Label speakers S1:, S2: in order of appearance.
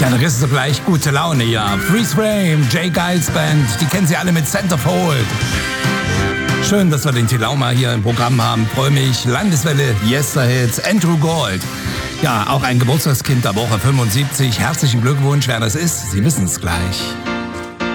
S1: Ja, dann kriegst du gleich gute Laune, ja. Freeze Frame, Jay Giles Band, die kennen sie alle mit Centerfold. Schön, dass wir den Tilauma hier im Programm haben. Freue mich. Landeswelle, Yesterhits, Andrew Gold. Ja, auch ein Geburtstagskind der Woche 75. Herzlichen Glückwunsch, wer das ist. Sie wissen es gleich.